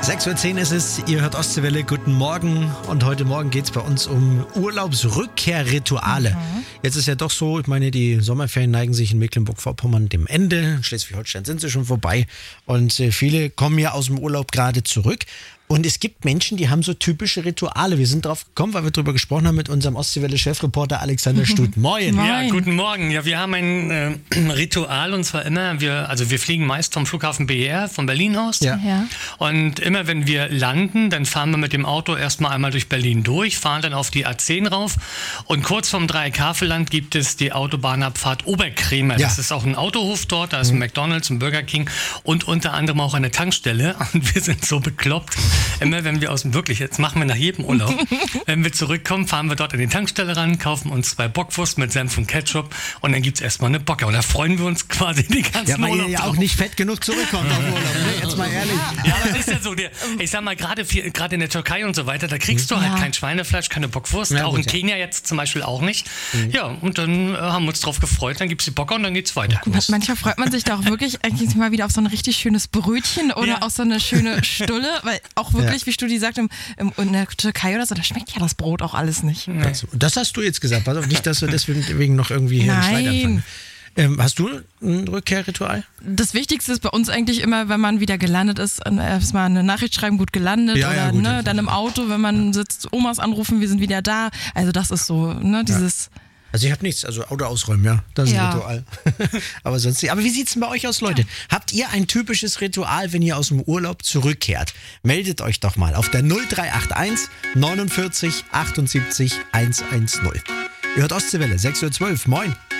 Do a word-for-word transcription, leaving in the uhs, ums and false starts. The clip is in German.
sechs Uhr zehn ist es, ihr hört Ostseewelle, guten Morgen. Und heute Morgen geht es bei uns um Urlaubsrückkehrrituale. Mhm. Jetzt ist ja doch so, ich meine, die Sommerferien neigen sich in Mecklenburg-Vorpommern dem Ende. In Schleswig-Holstein sind sie schon vorbei. Und äh, viele kommen ja aus dem Urlaub gerade zurück. Und es gibt Menschen, die haben so typische Rituale. Wir sind drauf gekommen, weil wir darüber gesprochen haben mit unserem Ostseewelle-Chefreporter Alexander Stutt. Moin. Ja, guten Morgen. Ja, wir haben ein äh, Ritual und zwar immer, wir, also wir fliegen meist vom Flughafen B R, von Berlin aus. Ja. Ja. Und immer wenn wir landen, dann fahren wir mit dem Auto erstmal einmal durch Berlin durch, fahren dann auf die A zehn rauf und kurz vom Dreieck-Havelland gibt es die Autobahnabfahrt Oberkrämer. Ja. Das ist auch ein Autohof dort, da ist ein McDonald's, ein Burger King und unter anderem auch eine Tankstelle. Und wir sind so bekloppt. Immer wenn wir aus dem, wirklich, jetzt machen wir nach jedem Urlaub, wenn wir zurückkommen, fahren wir dort an die Tankstelle ran, kaufen uns zwei Bockwurst mit Senf und Ketchup und dann gibt es erstmal eine Bocke. Und da freuen wir uns quasi die ganzen Ja, weil Urlaub ihr ja drauf. auch nicht fett genug zurückkommt auf Urlaub, ne? Jetzt mal ehrlich. Ja, aber das ist ja so, der, ich sag mal, gerade viel- gerade in der Türkei und so weiter, da kriegst du halt Ja. kein Schweinefleisch, keine Bockwurst, Ja, auch gut, in ja. Kenia jetzt zum Beispiel auch nicht. Ja, und dann äh, haben wir uns drauf gefreut, dann gibt's die Bocke und dann geht's weiter. Manchmal freut man sich da auch wirklich eigentlich mal wieder auf so ein richtig schönes Brötchen oder Ja. auf so eine schöne Stulle, weil auch wirklich, wie Studi sagt, im, im, in der Türkei oder so, da schmeckt ja das Brot auch alles nicht. Also, das hast du jetzt gesagt. Pass auf, nicht, dass wir deswegen noch irgendwie hier einen Streit Nein. anfangen. Ähm, hast du ein Rückkehrritual? Das Wichtigste ist bei uns eigentlich immer, wenn man wieder gelandet ist, erstmal eine Nachricht schreiben, gut gelandet Ja, ja, oder gut, ne, ja. dann im Auto, wenn man sitzt, Omas anrufen, wir sind wieder da. Also das ist so, ne, dieses... Also ich habe nichts, also Auto ausräumen, ja, das ist Ja. ein Ritual. Aber sonst nicht. Aber wie sieht's denn bei euch aus, Leute? Habt ihr ein typisches Ritual, wenn ihr aus dem Urlaub zurückkehrt? Meldet euch doch mal auf der null drei acht eins neunundvierzig achtundsiebzig hundertzehn. Ihr hört Ostseewelle, sechs Uhr zwölf. Moin.